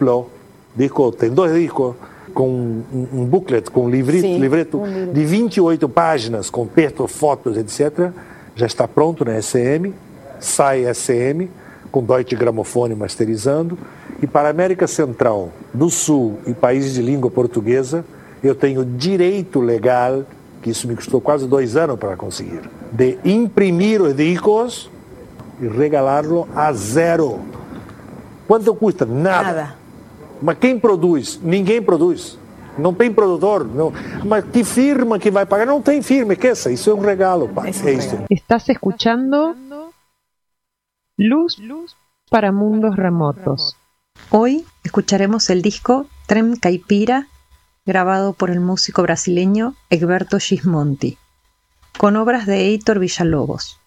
duplo, disco, tem 2 discos, com um booklet, com livreto de 28 páginas, com textos, fotos, etc. Já está pronto na SM, sai SM, com Deutsche Grammophon masterizando. E para a América Central, do Sul e países de língua portuguesa, eu tenho direito legal, que isso me custou quase 2 anos para conseguir, de imprimir os discos e regalá-lo a zero. Quanto custa? Nada. Mas quem produz? Ninguém produz. Não tem produtor. Não. Mas que firma que vai pagar? Não tem firma, esqueça. Isso é um regalo, pai. É isso. Estás escuchando Luz para Mundos Remotos. Hoy escucharemos el disco Trem Caipira, grabado por el músico brasileño Egberto Gismonti, con obras de Heitor Villalobos.